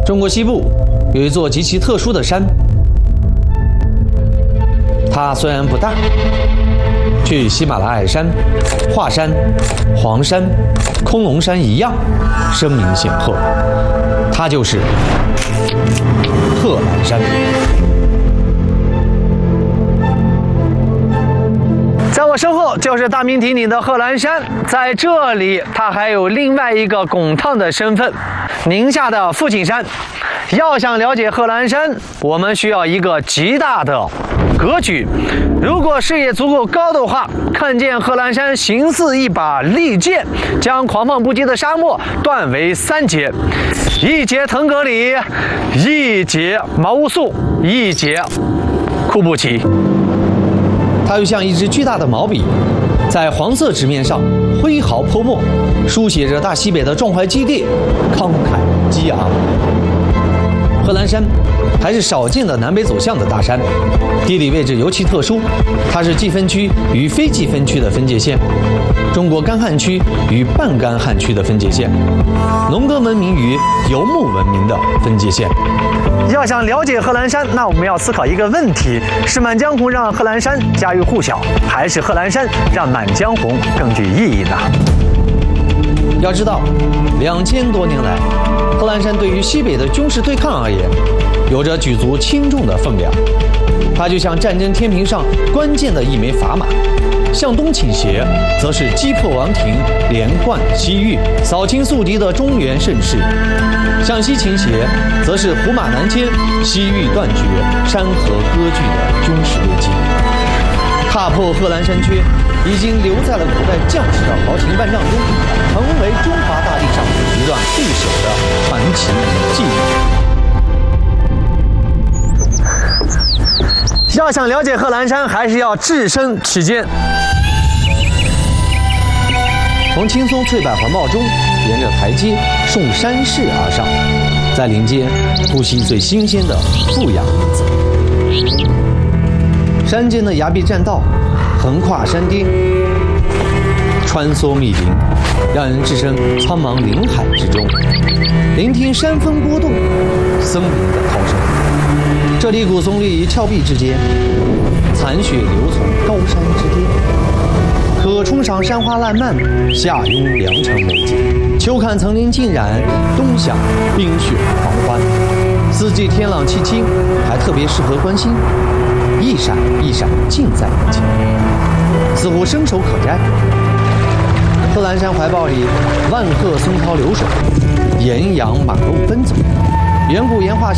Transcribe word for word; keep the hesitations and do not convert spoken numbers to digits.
中国西部有一座极其特殊的山，它虽然不大，却与喜马拉雅山、华山、黄山、空龙山一样声名显赫。它就是贺兰山。在我身后就是大名鼎鼎的贺兰山，在这里，它还有另外一个拱趟的身份——宁夏的父亲山。要想了解贺兰山，我们需要一个极大的格局。如果视野足够高的话，看见贺兰山形似一把利剑，将狂放不羁的沙漠断为三截：一截腾格里，一截毛乌素，一截库布齐。它又像一支巨大的毛笔，在黄色纸面上挥毫泼墨，书写着大西北的壮怀激烈、慷慨激昂。贺兰山还是少见的南北走向的大山，地理位置尤其特殊，它是季风区与非季风区的分界线，中国干旱区与半干旱区的分界线，农耕文明与游牧文明的分界线。要想了解贺兰山，那我们要思考一个问题：是满江红让贺兰山家喻户晓，还是贺兰山让满江红更具意义呢？要知道，两千多年来，贺兰山对于西北的军事对抗而言，有着举足轻重的分量。它就像战争天平上关键的一枚砝码，向东倾斜，则是击破王庭、连贯西域、扫清宿敌的中原盛世；向西倾斜，则是胡马南迁、西域断绝、山河割据的军事危机。踏破贺兰山缺，已经留在了古代将士的豪情万丈中，成为中华大地上一段不朽的传奇与记忆。要想了解贺兰山，还是要置身其间。从青松翠柏环抱中，沿着台阶顺山势而上，在林间呼吸最新鲜的富氧因子。山间的崖壁栈道横跨山巅，穿梭密林，让人置身苍茫林海之中，聆听山峰波动，森林的涛声。这里古松立于峭壁之间，残雪流从高山之巅，可冲赏山花烂漫，夏拥良辰美景，秋看层林尽染，冬享冰雪狂欢。四季天朗气清，还特别适合观星，一闪一闪近在眼前，似乎伸手可摘。贺兰山怀抱里，万壑松涛流水，岩羊马路奔走，远古岩画